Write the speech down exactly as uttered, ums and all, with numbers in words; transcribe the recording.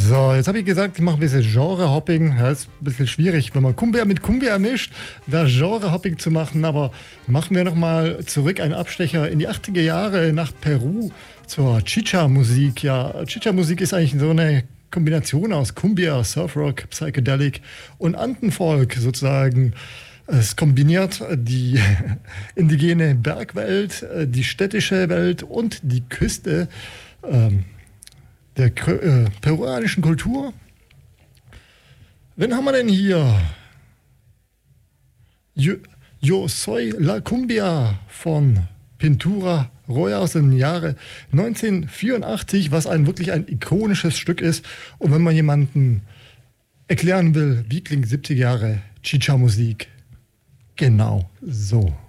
So, jetzt habe ich gesagt, ich mache ein bisschen Genre-Hopping. Ja, ist ein bisschen schwierig, wenn man Cumbia mit Cumbia mischt, da Genre-Hopping zu machen. Aber machen wir nochmal zurück einen Abstecher in die achtziger Jahre nach Peru zur Chicha-Musik. Ja, Chicha-Musik ist eigentlich so eine Kombination aus Cumbia, Surfrock, Psychedelic und Andenfolk sozusagen. Es kombiniert die indigene Bergwelt, die städtische Welt und die Küste ähm, der äh, peruanischen Kultur. Wen haben wir denn hier? Yo, Yo Soy La Cumbia von Pintura Roya aus dem Jahre neunzehnhundertvierundachtzig, was ein wirklich ein ikonisches Stück ist. Und wenn man jemanden erklären will, wie klingt siebziger Jahre Chicha-Musik, genau so.